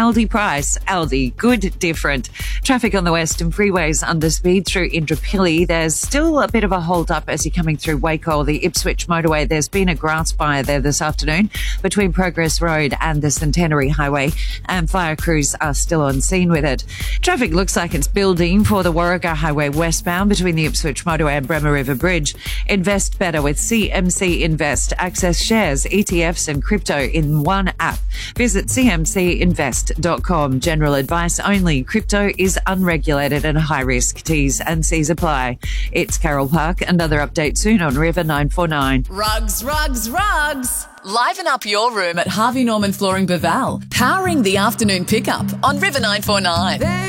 Aldi price. Aldi, good, different. Traffic on the western freeways under speed through Indooroopilly. There's still a bit of a hold up as you're coming through Waco, the Ipswich motorway. There's been a grass fire there this afternoon between Progress Road and the Centenary Highway, and fire crews are still on scene with it. Traffic looks like it's building for the Warragah Highway westbound between the Ipswich motorway and Bremer River Bridge. Invest better with CMC Invest. Access shares, ETFs and crypto in one app. Visit cmcinvest.com. General advice only. Crypto is unregulated and high risk. T's and C's apply. It's Carol Park. Another update soon on River 949. Rugs, rugs, rugs. Liven up your room at Harvey Norman Flooring Baval. Powering the afternoon pickup on River 949.